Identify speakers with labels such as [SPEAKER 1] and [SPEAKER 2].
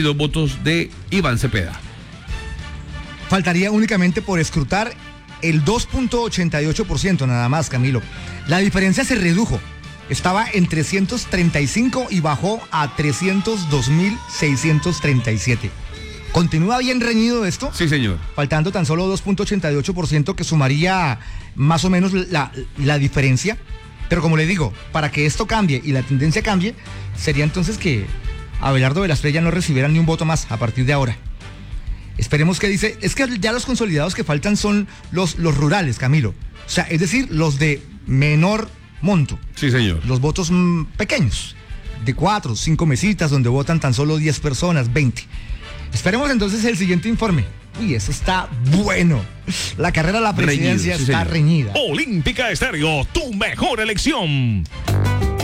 [SPEAKER 1] 2 votos de Iván Cepeda.
[SPEAKER 2] Faltaría únicamente por escrutar el 2.88% nada más, Camilo. La diferencia se redujo. Estaba en 335 y bajó a 302.637. ¿Continúa bien reñido esto?
[SPEAKER 1] Sí, señor.
[SPEAKER 2] Faltando tan solo 2.88% que sumaría más o menos la diferencia. Pero como le digo, para que esto cambie y la tendencia cambie, sería entonces que Abelardo de la Estrella no recibiera ni un voto más a partir de ahora. Esperemos que dice, es que ya los consolidados que faltan son los rurales, Camilo. O sea, es decir, los de menor monto.
[SPEAKER 1] Sí, señor.
[SPEAKER 2] Los votos pequeños, de 4, 5 mesitas, donde votan tan solo 10 personas, 20. Esperemos entonces el siguiente informe. Uy, eso está bueno. La carrera a la presidencia está reñida.
[SPEAKER 3] Olímpica Estéreo, tu mejor elección.